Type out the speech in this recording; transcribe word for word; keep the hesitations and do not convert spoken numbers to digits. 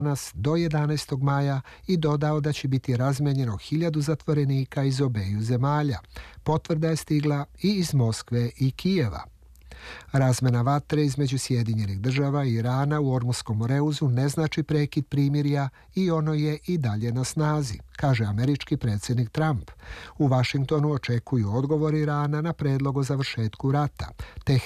danas do jedanaestog maja i dodao da će biti razmenjeno hiljadu zatvorenika iz obeju zemalja. Potvrda je stigla i iz Moskve i Kijeva. Razmena vatre između Sjedinjenih država i Irana u Ormuskom moreuzu ne znači prekid primirja i ono je i dalje na snazi, kaže američki predsjednik Trump. U Vašingtonu očekuju odgovor Irana na predlog o završetku rata.